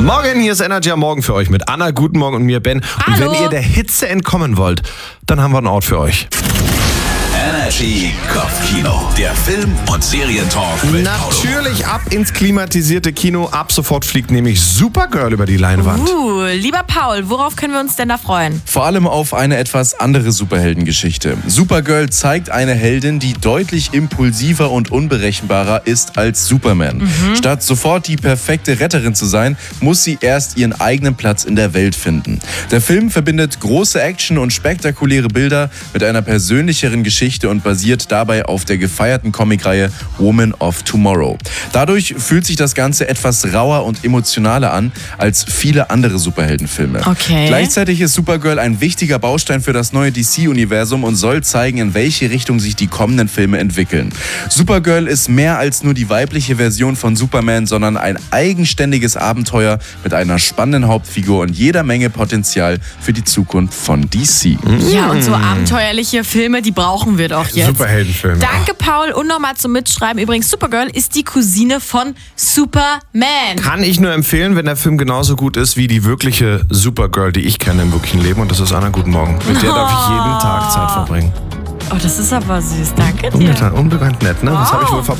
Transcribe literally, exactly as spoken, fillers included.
Morgen, hier ist Energy am Morgen für euch mit Anna, guten Morgen und mir, Ben. Und Hallo. wenn ihr der Hitze entkommen wollt, dann haben wir einen Ort für euch. Energy Kopfkino, der Film- und Serientalk mit Natürlich ab ins klimatisierte Kino. Ab sofort fliegt nämlich Supergirl über die Leinwand. Uh, lieber Paul, worauf können wir uns denn da freuen? Vor allem auf eine etwas andere Superheldengeschichte. Supergirl zeigt eine Heldin, die deutlich impulsiver und unberechenbarer ist als Superman. Mhm. Statt sofort die perfekte Retterin zu sein, muss sie erst ihren eigenen Platz in der Welt finden. Der Film verbindet große Action und spektakuläre Bilder mit einer persönlicheren Geschichte und basiert dabei auf der gefeierten Comicreihe Woman of Tomorrow. Dadurch fühlt sich das Ganze etwas rauer und emotionaler an als viele andere Superheldenfilme. Okay. Gleichzeitig ist Supergirl ein wichtiger Baustein für das neue D C-Universum und soll zeigen, in welche Richtung sich die kommenden Filme entwickeln. Supergirl ist mehr als nur die weibliche Version von Superman, sondern ein eigenständiges Abenteuer mit einer spannenden Hauptfigur und jeder Menge Potenzial für die Zukunft von D C. Ja, und so abenteuerliche Filme, die brauchen wir doch jetzt. Superheldenfilme. Danke, Paul. Und nochmal zum Mitschreiben. Übrigens, Supergirl ist die Cousine von Superman. Kann ich nur empfehlen, wenn der Film genauso gut ist wie die wirkliche Supergirl, die ich kenne im wirklichen Leben. Und das ist Anna, guten Morgen. Mit der darf ich jeden Tag Zeit verbringen. Oh, das ist aber süß. Danke dir. Unbekannt nett, ne? Das habe ich wohl verpasst.